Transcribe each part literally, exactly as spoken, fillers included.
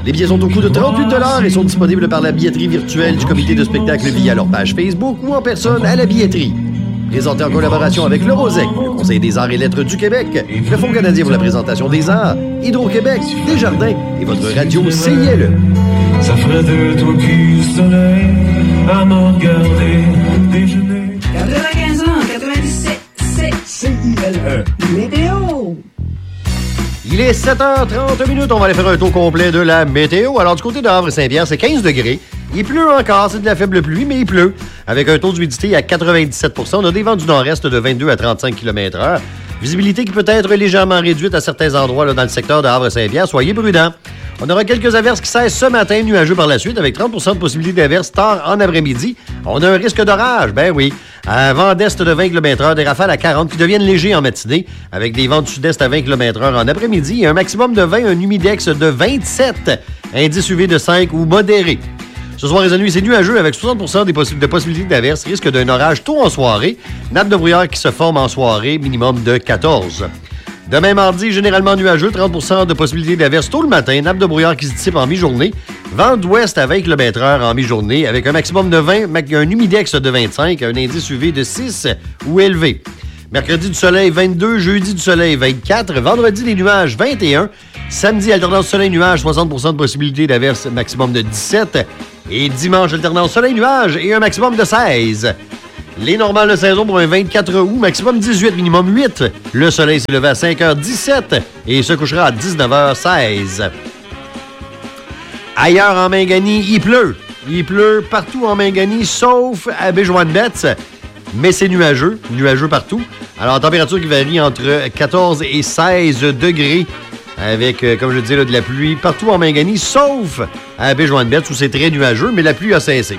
Les billets sont au coût de trente-huit dollars et sont disponibles par la billetterie virtuelle du comité de spectacle via leur page Facebook ou en personne à la billetterie. Présenté en collaboration avec le Rosec, le Conseil des arts et lettres du Québec, le Fonds canadien pour la présentation des arts, Hydro-Québec, Desjardins et votre radio C I L E. Ça ferait de toi qui soleil à me regarder déjeuner. quatre-vingt-quinze ans, quatre-vingt-dix-sept, c'est C I L E. Météo! Il est sept heures trente minutes. On va aller faire un tour complet de la météo. Alors, du côté de Havre-Saint-Pierre, c'est quinze degrés. Il pleut encore, c'est de la faible pluie, mais il pleut. Avec un taux d'humidité à quatre-vingt-dix-sept pour cent. On a des vents du nord-est de vingt-deux à trente-cinq kilomètres heure. Visibilité qui peut être légèrement réduite à certains endroits là, dans le secteur de Havre-Saint-Pierre. Soyez prudents. On aura quelques averses qui cessent ce matin, nuageux par la suite, avec trente pour cent de possibilité d'averses tard en après-midi. On a un risque d'orage, ben oui. Un vent d'est de vingt kilomètres heure, des rafales à quarante qui deviennent légers en matinée, avec des vents du sud-est à vingt kilomètres heure en après-midi et un maximum de vingt, un humidex de vingt-sept, indice U V de cinq ou modéré. Ce soir et cette nuit, c'est nuageux avec soixante pour cent des possi- de possibilités d'averses, risque d'un orage tôt en soirée, nappe de brouillard qui se forme en soirée, minimum de quatorze. Demain mardi, généralement nuageux, trente pour cent de possibilités d'averses tôt le matin, nappe de brouillard qui se dissipe en mi-journée, vent d'ouest à vingt kilomètres heure en mi-journée, avec un maximum de vingt, un humidex de vingt-cinq, un indice U V de six ou élevé. Mercredi du soleil, vingt-deux, jeudi du soleil, vingt-quatre, vendredi des nuages, vingt et un, samedi alternance soleil-nuage, soixante pour cent de possibilités d'averses, maximum de dix-sept, et dimanche alternance soleil-nuage et un maximum de seize. Les normales de saison pour un vingt-quatre août, maximum dix-huit, minimum huit. Le soleil s'est levé à cinq heures dix-sept et se couchera à dix-neuf heures seize. Ailleurs en Mingani, il pleut. Il pleut partout en Mingani, sauf à Baie-Jointes-Betts. Mais c'est nuageux, nuageux partout. Alors, température qui varie entre quatorze et seize degrés. Avec, euh, comme je le disais, là, de la pluie partout en Mingani, sauf à Baie-Jointes-Betts où c'est très nuageux, mais la pluie a cessé.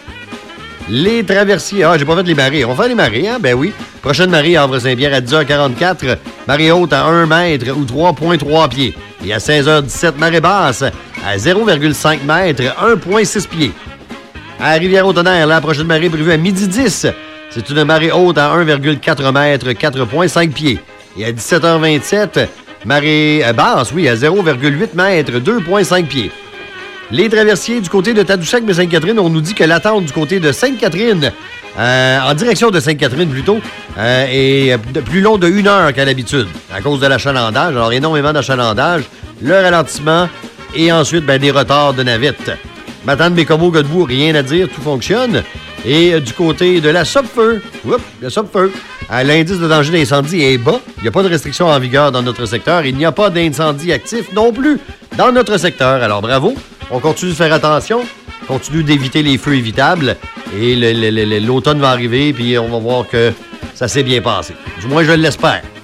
Les traversiers. Ah, j'ai pas fait les marées. On va faire les marées, hein? Ben oui. Prochaine marée à Havre-Saint-Pierre à dix heures quarante-quatre. Marée haute à un mètre ou trois virgule trois pieds. Et à seize heures dix-sept, marée basse à zéro virgule cinq mètres, un virgule six pieds. À Rivière-au-Tonnerre, la prochaine marée prévue à midi dix. C'est une marée haute à un virgule quatre mètres, quatre virgule cinq pieds. Et à dix-sept heures vingt-sept, marée basse, oui, à zéro virgule huit mètres, deux virgule cinq pieds. Les traversiers du côté de Tadoussac de Sainte-Catherine, on nous dit que l'attente du côté de Sainte-Catherine, euh, en direction de Sainte-Catherine plutôt, euh, est de plus long de une heure qu'à l'habitude, à cause de l'achalandage. Alors, énormément d'achalandage, le ralentissement et ensuite ben, des retards de navettes. Matane, Bécomo, Godbout, rien à dire, tout fonctionne. Et euh, du côté de la Sopfeu, oups, le Sopfeu, euh, l'indice de danger d'incendie est bas. Il n'y a pas de restrictions en vigueur dans notre secteur. Il n'y a pas d'incendie actif non plus dans notre secteur. Alors, bravo. On continue de faire attention, continue d'éviter les feux évitables et le, le, le, l'automne va arriver puis on va voir que ça s'est bien passé. Du moins, je l'espère.